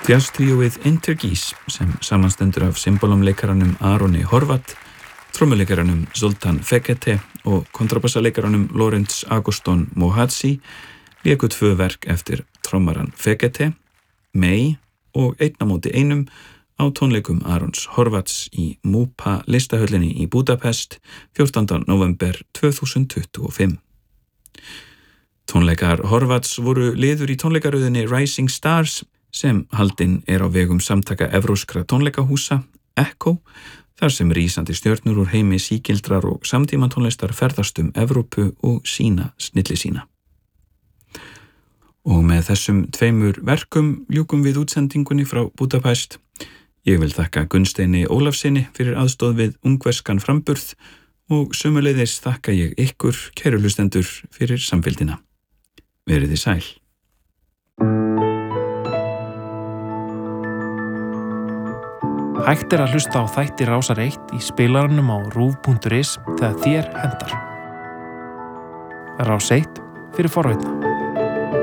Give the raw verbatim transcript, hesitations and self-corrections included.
Jazztríóið Intergeese sem samanstendur af symbolumleikaranum Aroni Horvath, trommuleikaranum Zoltán Fekete og kontrabassaleikaranum Lawrence Agoston Mohatsi léku tvö verk eftir trommaran Fekete, May og einn á móti einum á tónleikum Arons Horvaths í Múpa listahöllinni í Budapest fjórtánda nóvember tvö þúsund tuttugu og fimm. Tónleikar Horvaths voru liður í tónleikaröðinni Rising Stars sem haldin er á vegum samtaka evróskra tónleikahúsa, Echo, þar sem rísandi stjörnur úr heimi sígildrar og samtímatónlistar ferðast um Evrópu og sína snilli sína. Og með þessum tveimur verkum ljúkum við útsendingunni frá Budapest. Ég vil þakka Gunnsteini Ólafssyni fyrir aðstoð við ungverskan framburð og sömuleiðis þakka ég ykkur, kæru hlustendur, fyrir samfylgdina. Verið þið sæl. Hægt er að hlusta á þætti Rásar eitt í spilaranum á ruv punktur is þegar þér hentar. Rás eitt fyrir forvitna.